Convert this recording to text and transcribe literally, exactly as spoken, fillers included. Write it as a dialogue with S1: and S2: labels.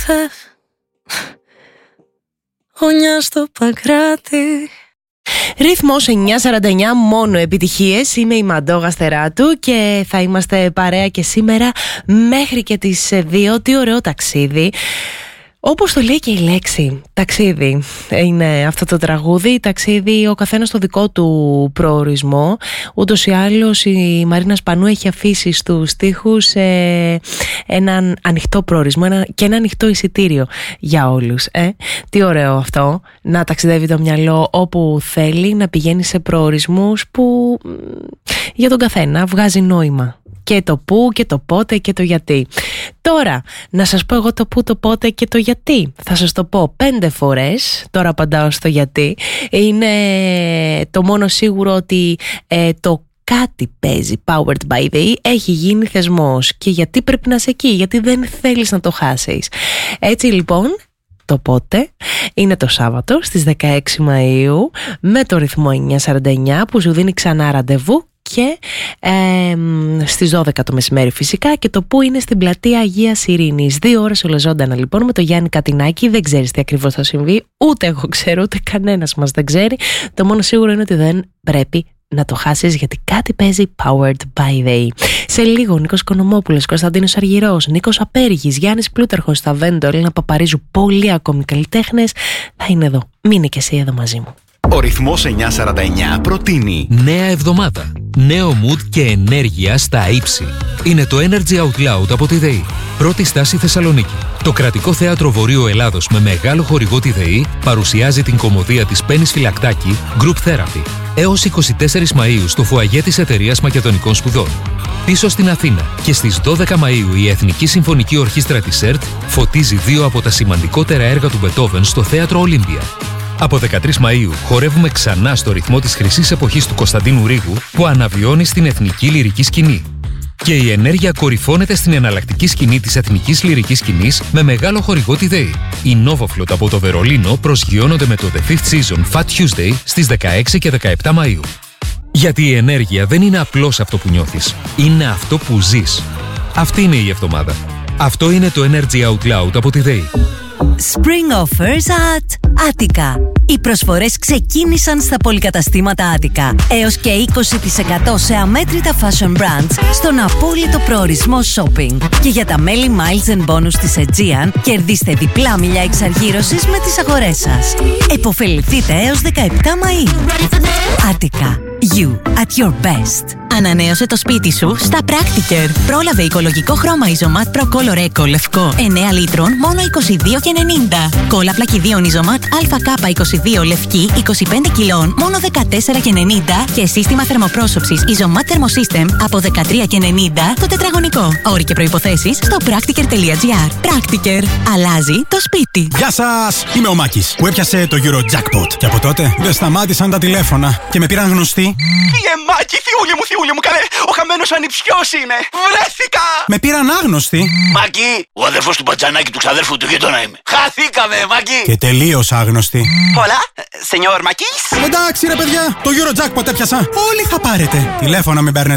S1: Ιωσέφ, γωνιά στο Παγκράτη.
S2: Ρυθμός εννιά σαράντα εννιά, μόνο επιτυχίες. Είμαι η Μαντώ Γαστεράτου και θα είμαστε παρέα και σήμερα μέχρι και τις δύο. Τι ωραίο ταξίδι. Όπως το λέει και η λέξη, ταξίδι είναι αυτό το τραγούδι. Ταξίδι, ο καθένας στο δικό του προορισμό. Ούτως ή άλλως η Μαρίνα Σπανού έχει αφήσει στους στίχους ε, έναν ανοιχτό προορισμό ένα, και ένα ανοιχτό εισιτήριο για όλους. ε. Τι ωραίο αυτό, να ταξιδεύει το μυαλό όπου θέλει, να πηγαίνει σε προορισμούς που για τον καθένα βγάζει νόημα. Και το πού και το πότε και το γιατί. Τώρα, να σας πω εγώ το πού, το πότε και το γιατί. Θα σας το πω πέντε φορές. Τώρα απαντάω στο γιατί. Είναι το μόνο σίγουρο ότι ε, το κάτι παίζει, Powered by the E, έχει γίνει θεσμός. Και γιατί πρέπει να είσαι εκεί, γιατί δεν θέλεις να το χάσεις. Έτσι λοιπόν, το πότε είναι το Σάββατο στις δεκαέξι Μαΐου με το ρυθμό εννιά σαράντα εννιά που σου δίνει ξανά ραντεβού. Και ε, στις δώδεκα το μεσημέρι φυσικά. Και το που είναι στην πλατεία Αγίας Ειρήνης. Δύο ώρες ολοζώντανα λοιπόν με το Γιάννη Κατινάκη. Δεν ξέρεις τι ακριβώς θα συμβεί. Ούτε εγώ ξέρω, ούτε κανένας μας δεν ξέρει. Το μόνο σίγουρο είναι ότι δεν πρέπει να το χάσεις, γιατί κάτι παίζει, Powered by the E. Σε λίγο Νίκος Οικονομόπουλος, Κωνσταντίνος Αργυρός, Νίκος Απέργης, Γιάννης Πλούταρχος, Σταβέντο, Έλληνα Παπαρίζου, πολλοί ακόμη καλλιτέχνες θα είναι εδώ. Μείνε και εσύ εδώ μαζί μου.
S3: Ο ρυθμός εννιά σαράντα εννιά προτείνει
S4: νέα εβδομάδα, νέο mood και ενέργεια στα ύψη. Είναι το Energy Out Loud από τη ΔΕΗ. Πρώτη στάση Θεσσαλονίκη. Το κρατικό θέατρο Βορείου Ελλάδος με μεγάλο χορηγό τη ΔΕΗ παρουσιάζει την κωμωδία της Πέννης Φυλακτάκη Group Therapy. Έως εικοστή τέταρτη Μαΐου στο φουαγέ της Εταιρείας Μακεδονικών Σπουδών. Πίσω στην Αθήνα και στις δώδεκα Μαΐου η Εθνική Συμφωνική Ορχήστρα της ΕΡΤ φωτίζει δύο από τα σημαντικότερα έργα του Μπετόβεν στο θέατρο Ολύμπια. Από δεκατρείς Μαΐου χορεύουμε ξανά στο ρυθμό της χρυσής εποχής του Κωνσταντίνου Ρήγου που αναβιώνει στην εθνική λυρική σκηνή. Και η ενέργεια κορυφώνεται στην εναλλακτική σκηνή της εθνικής λυρικής σκηνής με μεγάλο χορηγό τη ΔΕΗ. Οι Novoflot από το Βερολίνο προσγειώνονται με το The Fifth Season Fat Tuesday στις δεκαέξι και δεκαεπτά Μαΐου. Γιατί η ενέργεια δεν είναι απλώς αυτό που νιώθεις, είναι αυτό που ζεις. Αυτή είναι η εβδομάδα. Αυτό είναι το Energy Out Loud από τη ΔΕΗ.
S5: Spring offers at Attica. Οι προσφορές ξεκίνησαν στα πολυκαταστήματα Attica. Έως και είκοσι τοις εκατό σε αμέτρητα fashion brands στον απόλυτο προορισμό shopping. Και για τα μέλη Miles and Bonus της Aegean, κερδίστε διπλά μιλιά εξαργύρωσης με τις αγορές σας. Εποφεληθείτε έως δεκαεπτά Μαΐου. Attica. You at your best. Ανανέωσε το σπίτι σου στα Practiker. Πρόλαβε οικολογικό χρώμα Isomat Pro Color Eco λευκό εννέα λίτρων μόνο είκοσι δύο και ενενήντα. Κόλλα πλακιδίων Isomat Α K είκοσι δύο λευκή είκοσι πέντε κιλών μόνο δεκατέσσερα και ενενήντα και σύστημα θερμοπρόσωψης Isomat Thermosystem από δεκατρία και ενενήντα το τετραγωνικό. Όροι και προϋποθέσεις στο practiker τελεία gr. Practiker. Αλλάζει το σπίτι.
S6: Γεια σας! Είμαι ο Μάκης που έπιασε το Eurojackpot. Και από τότε δεν σταμάτησαν τα τηλέφωνα και με πήραν γνωστοί.
S7: Κύριε Μάκη, θιούλη μου, θιούλη μου, καλέ! Ο χαμένος ανιψιός είναι! Βρέθηκα!
S6: Με πήραν άγνωστοι.
S7: Μάκη, ο αδερφός του Μπατζανάκη του ξαδέρφου του γείτονα είμαι. Χαθήκαμε, Μάκη!
S6: Και τελείως άγνωστοι.
S7: Hola, señor Μάκης.
S6: Εντάξει ρε παιδιά, το Eurojackpot έπιασα. Όλοι θα πάρετε. Τηλέφωνα μην παίρνετε.